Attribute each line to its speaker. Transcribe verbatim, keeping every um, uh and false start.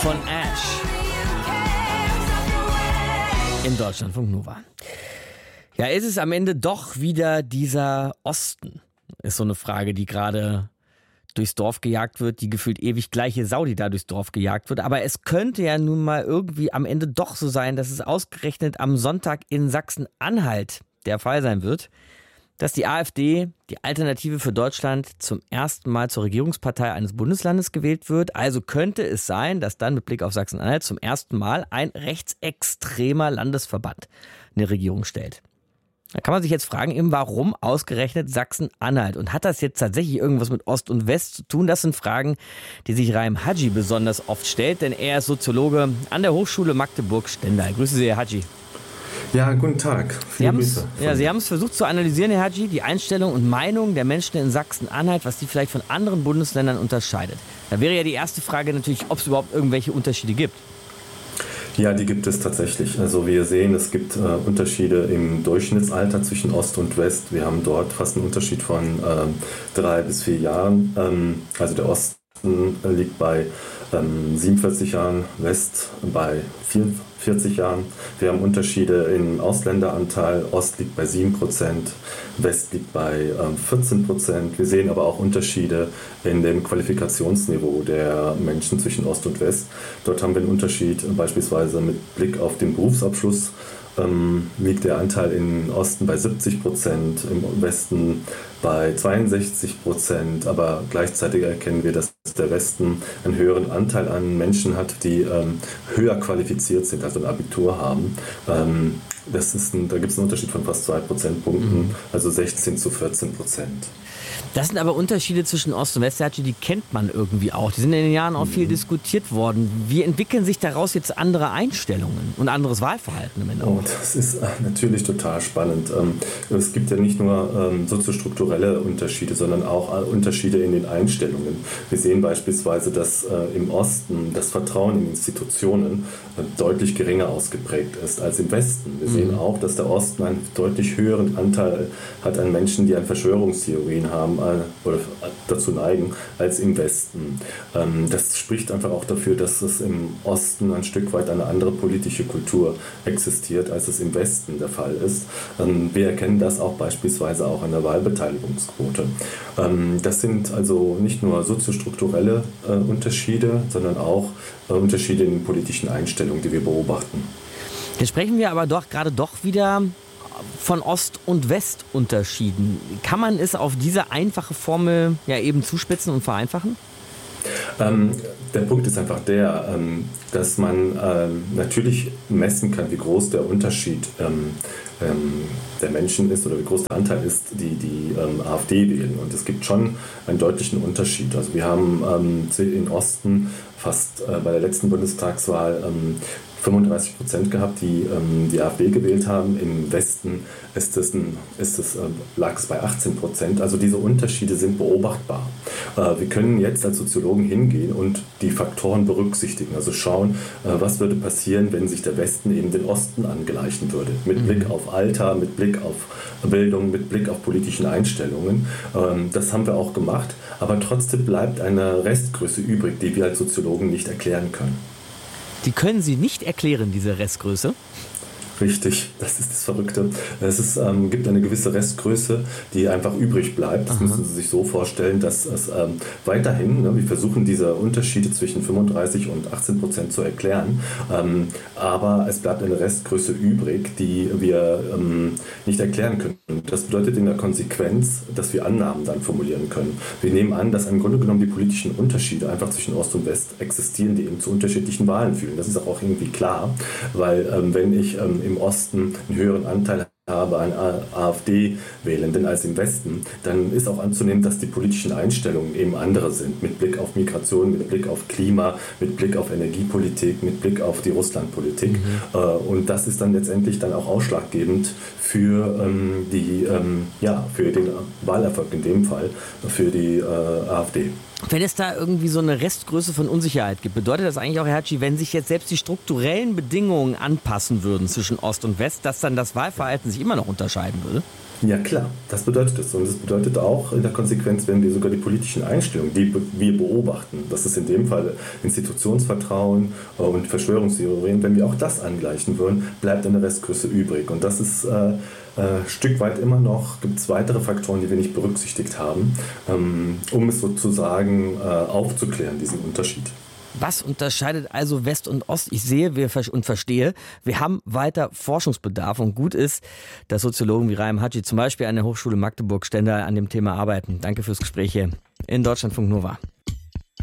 Speaker 1: von Ash in Deutschlandfunk Nova. Ja, ist es am Ende doch wieder dieser Osten? Ist so eine Frage, die gerade durchs Dorf gejagt wird, die gefühlt ewig gleiche Sau, die da durchs Dorf gejagt wird. Aber es könnte ja nun mal irgendwie am Ende doch so sein, dass es ausgerechnet am Sonntag in Sachsen-Anhalt der Fall sein wird, dass die AfD, die Alternative für Deutschland, zum ersten Mal zur Regierungspartei eines Bundeslandes gewählt wird. Also könnte es sein, dass dann mit Blick auf Sachsen-Anhalt zum ersten Mal ein rechtsextremer Landesverband eine Regierung stellt. Da kann man sich jetzt fragen, eben warum ausgerechnet Sachsen-Anhalt? Und hat das jetzt tatsächlich irgendwas mit Ost und West zu tun? Das sind Fragen, die sich Rahim Haji besonders oft stellt, denn er ist Soziologe an der Hochschule Magdeburg-Stendal. Grüße Sie, Herr Haji.
Speaker 2: Ja, guten Tag.
Speaker 1: Sie haben es ja, Sie haben es versucht zu analysieren, Herr Haji, die Einstellung und Meinung der Menschen in Sachsen-Anhalt, was die vielleicht von anderen Bundesländern unterscheidet. Da wäre ja die erste Frage natürlich, ob es überhaupt irgendwelche Unterschiede gibt.
Speaker 2: Ja, die gibt es tatsächlich. Also wir sehen, es gibt äh, Unterschiede im Durchschnittsalter zwischen Ost und West. Wir haben dort fast einen Unterschied von äh, drei bis vier Jahren. Ähm, also der Osten äh, liegt bei ähm, siebenundvierzig Jahren, West bei vierundvierzig Jahren. Wir haben Unterschiede im Ausländeranteil. Ost liegt bei sieben Prozent, West liegt bei ähm, vierzehn Prozent. Wir sehen aber auch Unterschiede in dem Qualifikationsniveau der Menschen zwischen Ost und West. Dort haben wir einen Unterschied, äh, beispielsweise mit Blick auf den Berufsabschluss. Ähm, liegt der Anteil im Osten bei siebzig Prozent, im Westen bei zweiundsechzig Prozent, aber gleichzeitig erkennen wir, dass der Westen einen höheren Anteil an Menschen hat, die ähm, höher qualifiziert sind, also ein Abitur haben. Ähm, das ist ein, da gibt es einen Unterschied von fast zwei Prozentpunkten, mhm. also sechzehn zu vierzehn Prozent.
Speaker 1: Das sind aber Unterschiede zwischen Ost und West, die kennt man irgendwie auch. Die sind in den Jahren auch viel diskutiert worden. Wie entwickeln sich daraus jetzt andere Einstellungen und anderes Wahlverhalten im Ende?
Speaker 2: Oh, das ist natürlich total spannend. Es gibt ja nicht nur soziostrukturelle Unterschiede, sondern auch Unterschiede in den Einstellungen. Wir sehen beispielsweise, dass im Osten das Vertrauen in Institutionen deutlich geringer ausgeprägt ist als im Westen. Wir sehen auch, dass der Osten einen deutlich höheren Anteil hat an Menschen, die an Verschwörungstheorien haben oder dazu neigen, als im Westen. Das spricht einfach auch dafür, dass es im Osten ein Stück weit eine andere politische Kultur existiert, als es im Westen der Fall ist. Wir erkennen das auch beispielsweise auch an der Wahlbeteiligungsquote. Das sind also nicht nur soziostrukturelle Unterschiede, sondern auch Unterschiede in den politischen Einstellungen, die wir beobachten.
Speaker 1: Jetzt sprechen wir aber doch gerade doch wieder von Ost- und West-Unterschieden. Kann man es auf diese einfache Formel ja eben zuspitzen und vereinfachen?
Speaker 2: Ähm, der Punkt ist einfach der, ähm, dass man ähm, natürlich messen kann, wie groß der Unterschied ähm, ähm, der Menschen ist oder wie groß der Anteil ist, die die ähm, AfD wählen. Und es gibt schon einen deutlichen Unterschied. Also wir haben ähm, im Osten fast äh, bei der letzten Bundestagswahl ähm, fünfunddreißig Prozent gehabt, die ähm, die AfD gewählt haben. Im Westen ist es ein, ist es, äh, lag es bei achtzehn Prozent. Also diese Unterschiede sind beobachtbar. Äh, wir können jetzt als Soziologen hingehen und die Faktoren berücksichtigen. Also schauen, äh, was würde passieren, wenn sich der Westen eben den Osten angleichen würde. Mit mhm. Blick auf Alter, mit Blick auf Bildung, mit Blick auf politischen Einstellungen. Ähm, das haben wir auch gemacht. Aber trotzdem bleibt eine Restgröße übrig, die wir als Soziologen nicht erklären können.
Speaker 1: Die können Sie nicht erklären, diese Restgröße?
Speaker 2: Richtig, das ist das Verrückte. Es ist, ähm, gibt eine gewisse Restgröße, die einfach übrig bleibt. Das Aha. müssen Sie sich so vorstellen, dass es ähm, weiterhin, ne, wir versuchen diese Unterschiede zwischen fünfunddreißig und achtzehn Prozent zu erklären, ähm, aber es bleibt eine Restgröße übrig, die wir ähm, nicht erklären können. Das bedeutet in der Konsequenz, dass wir Annahmen dann formulieren können. Wir nehmen an, dass im Grunde genommen die politischen Unterschiede einfach zwischen Ost und West existieren, die eben zu unterschiedlichen Wahlen führen. Das ist auch irgendwie klar, weil ähm, wenn ich ähm, im Osten einen höheren Anteil habe an AfD-Wählenden als im Westen, dann ist auch anzunehmen, dass die politischen Einstellungen eben andere sind, mit Blick auf Migration, mit Blick auf Klima, mit Blick auf Energiepolitik, mit Blick auf die Russlandpolitik. Mhm. Und das ist dann letztendlich dann auch ausschlaggebend für, ähm, die, ähm, ja, für den Wahlerfolg in dem Fall, für die äh, AfD.
Speaker 1: Wenn es da irgendwie so eine Restgröße von Unsicherheit gibt, bedeutet das eigentlich auch, Herr Hatschi, wenn sich jetzt selbst die strukturellen Bedingungen anpassen würden zwischen Ost und West, dass dann das Wahlverhalten sich immer noch unterscheiden würde?
Speaker 2: Ja klar, das bedeutet es. Und das bedeutet auch in der Konsequenz, wenn wir sogar die politischen Einstellungen, die wir beobachten, das ist in dem Fall Institutionsvertrauen und Verschwörungstheorien, wenn wir auch das angleichen würden, bleibt eine Restgröße übrig. Und das ist äh, äh, Stück weit immer noch, gibt es weitere Faktoren, die wir nicht berücksichtigt haben, ähm, um es sozusagen äh, aufzuklären, diesen Unterschied.
Speaker 1: Was unterscheidet also West und Ost? Ich sehe wir und verstehe, wir haben weiter Forschungsbedarf und gut ist, dass Soziologen wie Rahim Hatschi zum Beispiel an der Hochschule Magdeburg Stendal an dem Thema arbeiten. Danke fürs Gespräch hier in Deutschlandfunk Nova.